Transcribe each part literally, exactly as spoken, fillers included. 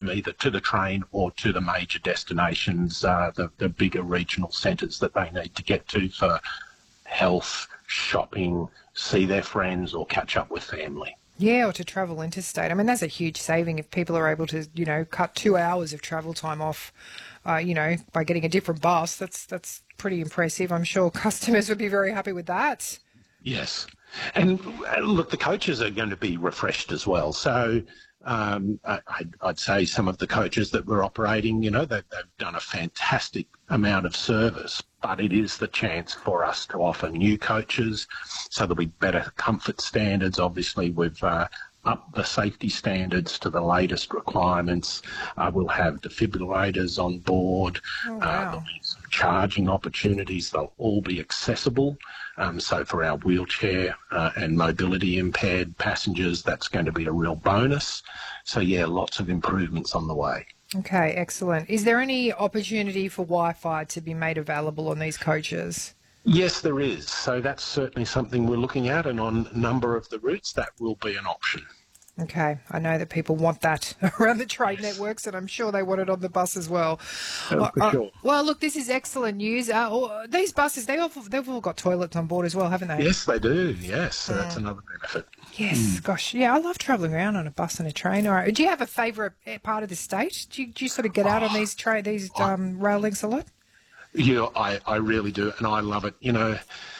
them either to the train or to the major destinations, uh, the, the bigger regional centres that they need to get to for health, shopping, see their friends or catch up with family. Yeah, or to travel interstate. I mean, that's a huge saving if people are able to, you know, cut two hours of travel time off, uh, you know, by getting a different bus. That's that's pretty impressive. I'm sure customers would be very happy with that. Yes. And uh, look, the coaches are going to be refreshed as well. So um, I, I'd, I'd say some of the coaches that we're operating, you know, they, they've done a fantastic amount of service, but it is the chance for us to offer new coaches. So there'll be better comfort standards. Obviously, we've uh, upped the safety standards to the latest requirements. Uh, we'll have defibrillators on board. Oh, wow. uh, there'll be some charging opportunities. They'll all be accessible. Um, so for our wheelchair uh, and mobility impaired passengers, that's going to be a real bonus. So, yeah, lots of improvements on the way. Okay, excellent. Is there any opportunity for Wi-Fi to be made available on these coaches? Yes, there is. So that's certainly something we're looking at, and on a number of the routes that will be an option. Okay, I know that people want that around the trade networks, and I'm sure they want it on the bus as well. Oh, uh, for sure. Well, look, this is excellent news. Uh, oh, these buses, they all, they've all got toilets on board as well, haven't they? Yes, they do. Yes, so that's another benefit. Yes, mm. Gosh, yeah, I love travelling around on a bus and a train. All right. Do you have a favourite part of the state? Do you, do you sort of get out oh, on these tra- these um, rail links a lot? Yeah, I, I really do, and I love it. You know,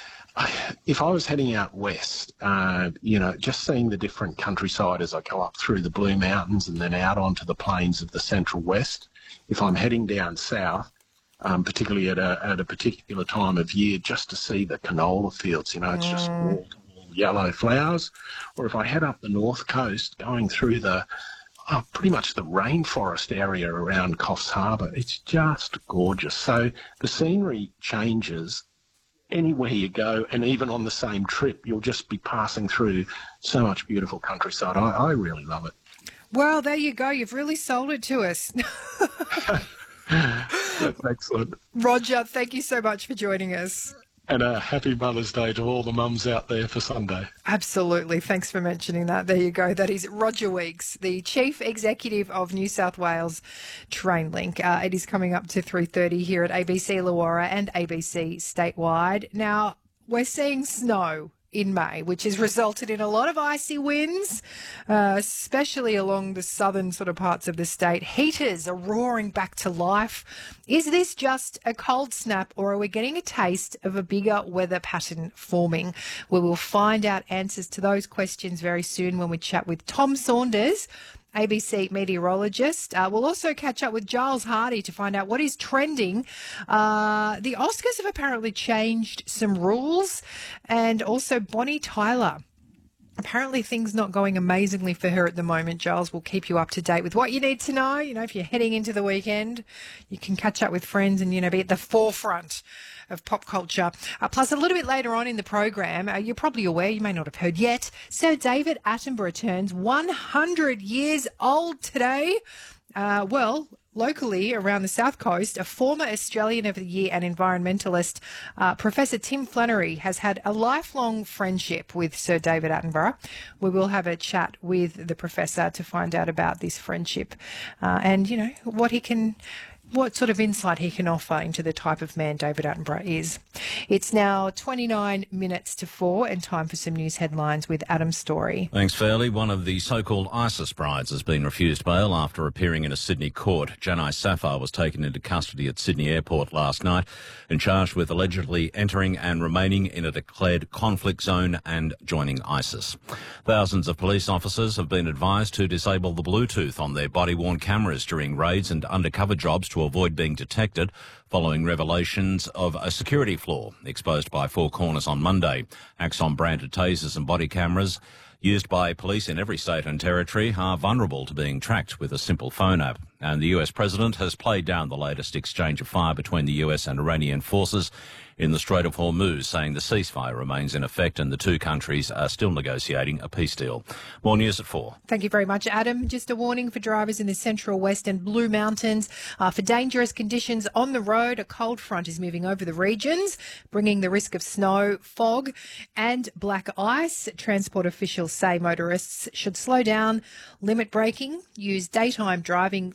I, if I was heading out west, uh, you know, just seeing the different countryside as I go up through the Blue Mountains and then out onto the plains of the Central West, if I'm heading down south, um, particularly at a, at a particular time of year, just to see the canola fields, you know, it's mm. just wall to wall yellow flowers. Or if I head up the north coast, going through the Oh, pretty much the rainforest area around Coffs Harbour. It's just gorgeous. So the scenery changes anywhere you go, and even on the same trip, you'll just be passing through so much beautiful countryside. I, I really love it. Well, there you go. You've really sold it to us. That's excellent. Roger, thank you so much for joining us. And a happy Mother's Day to all the mums out there for Sunday. Absolutely. Thanks for mentioning that. There you go. That is Roger Weeks, the Chief Executive of New South Wales Trainlink. Uh, it is coming up to three thirty here at A B C Luara and A B C statewide. Now, we're seeing snow in May, which has resulted in a lot of icy winds, uh, especially along the southern sort of parts of the state. Heaters are roaring back to life. Is this just a cold snap, or are we getting a taste of a bigger weather pattern forming? We will find out answers to those questions very soon when we chat with Tom Saunders, A B C meteorologist. Uh, we'll also catch up with Giles Hardy to find out what is trending. Uh, the Oscars have apparently changed some rules, and also Bonnie Tyler. Apparently things not going amazingly for her at the moment. Giles will keep you up to date with what you need to know. You know, if you're heading into the weekend, you can catch up with friends and, you know, be at the forefront of pop culture. Uh, plus, a little bit later on in the program, uh, you're probably aware, you may not have heard yet, Sir David Attenborough turns one hundred years old today. Uh, well, locally around the South Coast, a former Australian of the Year and environmentalist, uh, Professor Tim Flannery, has had a lifelong friendship with Sir David Attenborough. We will have a chat with the professor to find out about this friendship uh, and, you know, what he can... what sort of insight he can offer into the type of man David Attenborough is. It's now twenty-nine minutes to four and time for some news headlines with Adam Story. Thanks, Fairley. One of the so-called ISIS brides has been refused bail after appearing in a Sydney court. Janice Safar was taken into custody at Sydney Airport last night and charged with allegedly entering and remaining in a declared conflict zone and joining ISIS. Thousands of police officers have been advised to disable the Bluetooth on their body-worn cameras during raids and undercover jobs to avoid being detected, following revelations of a security flaw exposed by Four Corners on Monday. Axon-branded tasers and body cameras used by police in every state and territory are vulnerable to being tracked with a simple phone app. And the U S president has played down the latest exchange of fire between the U S and Iranian forces in the Strait of Hormuz, saying the ceasefire remains in effect and the two countries are still negotiating a peace deal. More news at four. Thank you very much, Adam. Just a warning for drivers in the Central West and Blue Mountains uh, for dangerous conditions on the road. A cold front is moving over the regions, bringing the risk of snow, fog and black ice. Transport officials say motorists should slow down, limit braking, use daytime driving